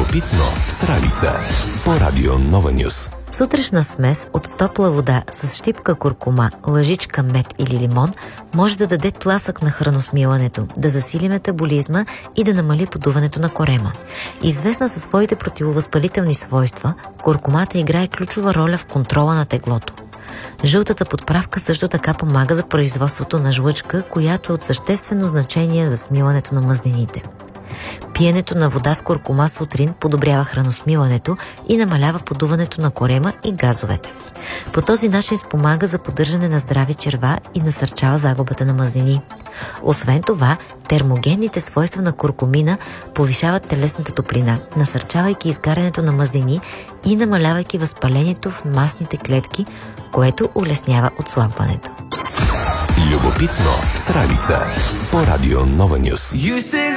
Любопитно с Ралица по Радио Нова Нюс. Сутрешна смес от топла вода с щипка куркума, лъжичка мед или лимон може да даде тласък на храносмилането, да засили метаболизма и да намали подуването на корема. Известна със своите противовъзпалителни свойства, куркумата играе ключова роля в контрола на теглото. Жълтата подправка също така помага за производството на жлъчка, която е от съществено значение за смилането на мазнините. Пиенето на вода с куркума сутрин подобрява храносмилането и намалява подуването на корема и газовете. По този начин спомага за поддържане на здрави черва и насърчава загубата на мазнини. Освен това, термогенните свойства на куркумина повишават телесната топлина, насърчавайки изгарянето на мазнини и намалявайки възпалението в масните клетки, което улеснява отслабването. Любопитно с Ралица по Радио Нова Нюс.